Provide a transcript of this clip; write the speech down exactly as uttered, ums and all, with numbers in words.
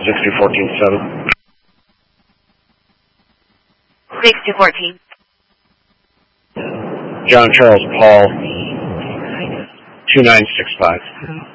sixty fourteen seven. sixty fourteen. John Charles Paul, two nine six five.